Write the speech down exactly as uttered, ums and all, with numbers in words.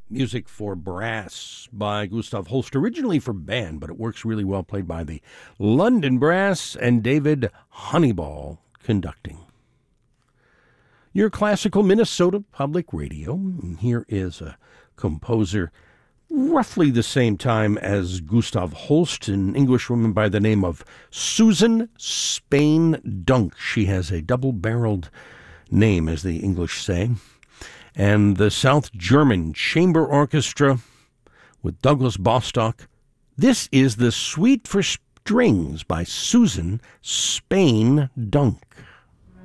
Music for Brass by Gustav Holst, originally for band, but it works really well played by the London Brass and David Honeyball conducting. Your classical Minnesota Public Radio. And here is a composer roughly the same time as Gustav Holst, an Englishwoman by the name of Susan Spain Dunk. She has a double-barreled name, as the English say. And the South German Chamber Orchestra with Douglas Bostock. This is the Suite for Strings by Susan Spain Dunk.